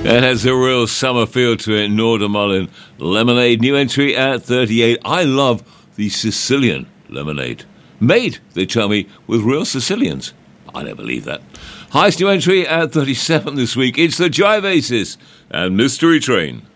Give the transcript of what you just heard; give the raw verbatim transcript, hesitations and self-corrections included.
It has a real summer feel to it. Norda Mullin, Lemonade, new entry at thirty-eight. I love the Sicilian lemonade. Made, they tell me, with real Sicilians. I don't believe that. Highest new entry at thirty-seven this week. It's the Jive Aces and Mystery Train.